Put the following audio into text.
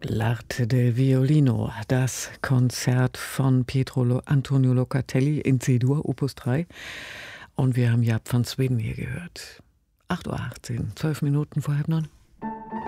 L'arte del violino, das Konzert von Antonio Locatelli in C-Dur, Opus 3. Und wir haben Jaap van Zweden hier gehört. 8:18 Uhr, 12 Minuten vor 8:30.